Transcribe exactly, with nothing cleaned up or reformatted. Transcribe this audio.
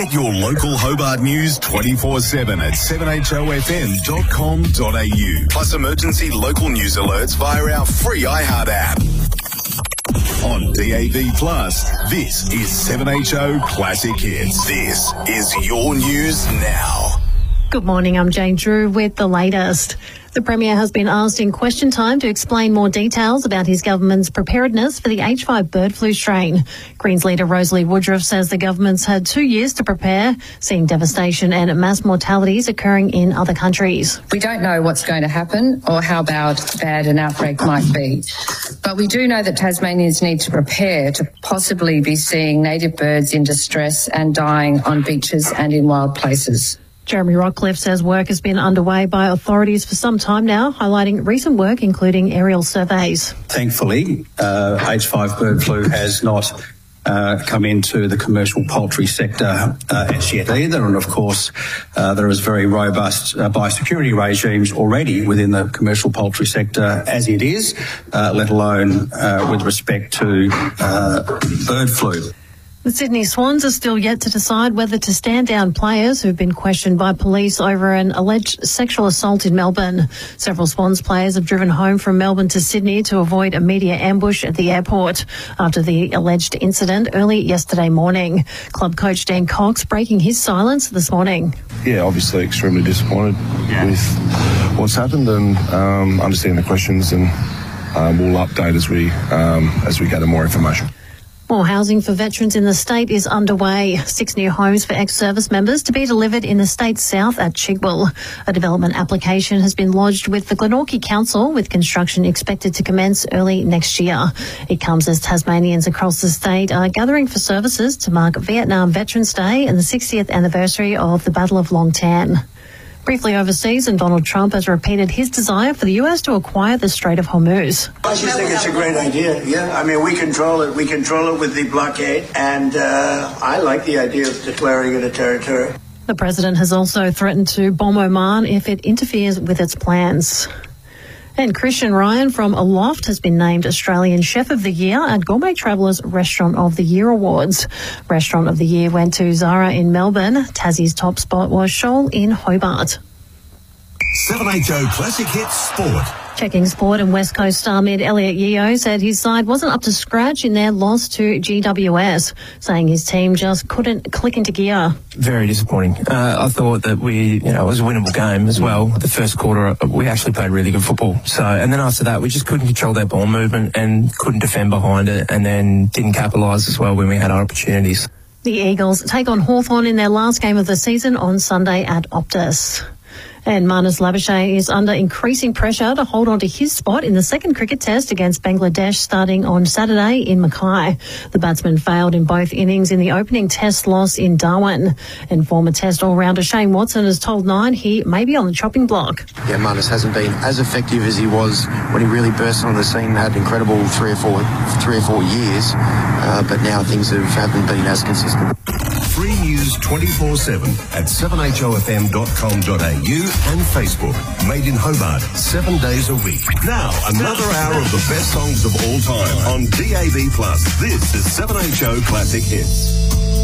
Get your local Hobart news twenty-four seven at seven H O F M dot com dot A U. Plus emergency local news alerts via our free iHeart app. On D A B Plus, this is seven H O Classic Hits. This is your news now. Good morning, I'm Jane Drew with the latest. The Premier has been asked in question time to explain more details about his government's preparedness for the H five bird flu strain. Greens leader Rosalie Woodruff says the government's had two years to prepare, seeing devastation and mass mortalities occurring in other countries. We don't know what's going to happen or how bad, bad an outbreak might be. But we do know that Tasmanians need to prepare to possibly be seeing native birds in distress and dying on beaches and in wild places. Jeremy Rockcliffe says work has been underway by authorities for some time now, highlighting recent work including aerial surveys. Thankfully, uh, H five bird flu has not uh, come into the commercial poultry sector uh, as yet either. And of course, uh, there is very robust uh, biosecurity regimes already within the commercial poultry sector as it is, uh, let alone uh, with respect to uh, bird flu. The Sydney Swans are still yet to decide whether to stand down players who've been questioned by police over an alleged sexual assault in Melbourne. Several Swans players have driven home from Melbourne to Sydney to avoid a media ambush at the airport after the alleged incident early yesterday morning. Club coach Dan Cox breaking his silence this morning. Yeah, obviously extremely disappointed yeah. with what's happened and um, understand the questions, and um, we'll update as we um, as we gather more information. More housing for veterans in the state is underway. Six new homes for ex-service members to be delivered in the state's south at Chigwell. A development application has been lodged with the Glenorchy Council, with construction expected to commence early next year. It comes as Tasmanians across the state are gathering for services to mark Vietnam Veterans Day and the sixtieth anniversary of the Battle of Long Tan. Briefly overseas, and Donald Trump has repeated his desire for the U S to acquire the Strait of Hormuz. I just think it's a great idea, yeah. I mean, we control it. We control it with the blockade, and uh, I like the idea of declaring it a territory. The president has also threatened to bomb Oman if it interferes with its plans. And Christian Ryan from Aloft has been named Australian Chef of the Year at Gourmet Traveller's Restaurant of the Year Awards. Restaurant of the Year went to Zara in Melbourne. Tassie's top spot was Shoal in Hobart. seven H O Classic Hits Sport. Checking sport, and West Coast star mid Elliot Yeo said his side wasn't up to scratch in their loss to G W S, saying his team just couldn't click into gear. Very disappointing. Uh, I thought that we, you know, it was a winnable game as well. The first quarter, we actually played really good football. So, and then after that, we just couldn't control their ball movement and couldn't defend behind it, and then didn't capitalise as well when we had our opportunities. The Eagles take on Hawthorn in their last game of the season on Sunday at Optus. And Marnus Labuschagne is under increasing pressure to hold on to his spot in the second cricket test against Bangladesh starting on Saturday in Mackay. The batsman failed in both innings in the opening test loss in Darwin. And former test all-rounder Shane Watson has told Nine he may be on the chopping block. Yeah, Marnus hasn't been as effective as he was when he really burst on the scene, had an incredible three or four, three or four years, uh, but now things have, haven't been as consistent. Free news twenty-four seven at seven H O F M dot com dot A U and Facebook. Made in Hobart, seven days a week. Now, another hour of the best songs of all time on D A B Plus. This is seven H O Classic Hits.